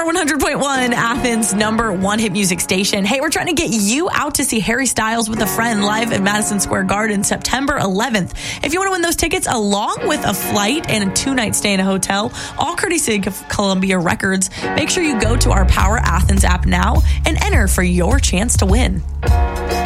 100.1, Athens' #1 hit music station. Hey, we're trying to get you out to see Harry Styles with a Friend live at Madison Square Garden September 11th. If you want to win those tickets along with a flight and a 2-night stay in a hotel, all courtesy of Columbia Records, make sure you go to our Power Athens app now and enter for your chance to win.